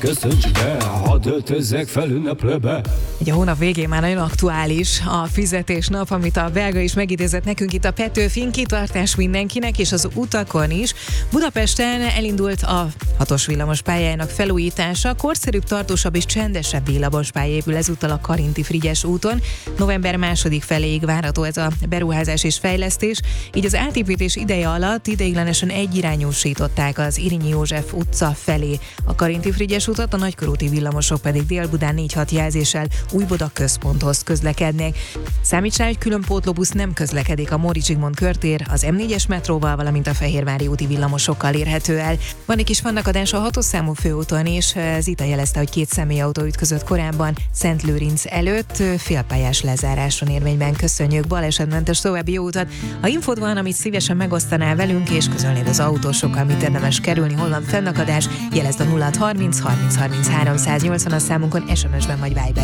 köszönts be, hadd öltözzek fel ünneplőbe. Ugye a hónap végén már nagyon aktuális a fizetésnap, amit a belga is megidézett nekünk itt a Petőfin. Kitartás mindenkinek, és az utakon is. Budapesten elindult a 6-os villamos pályájának felújítása, korszerűbb, tartósabb és csendesebb villamospálya épül ezúttal a Karinti-Frigyes úton. November második feléig várható ez a beruházás és fejlesztés, így az átépítés ideje alatt ideiglenesen egyirányúsították az Irinyi József utca felé a Karinti-Frigyes utat, a nagykörúti villamosok pedig Dél-Budán 4-6 jelzéssel Újbuda központhoz közlekednek. Számíts rá, hogy külön pótlóbusz nem közlekedik a Móricz Zsigmond körtér, az M4-es metróval, valamint a Fehérvári úti villamosokkal érhető el. Van egy kis fennakadás a 6-os számú főúton is. Zita jelezte, hogy 2 személyautó ütközött korábban Szentlőrinc előtt, félpályás lezáráson érvényben. Köszönjük, balesetmentes további jó utat. Ha infód van, amit szívesen megosztanál velünk, és közölnéd az autósokkal, mit érdemes kerülni, hol van fennakadás, jelezd a 0630 30 30 380 számunkon, SMS-ben vagy Viber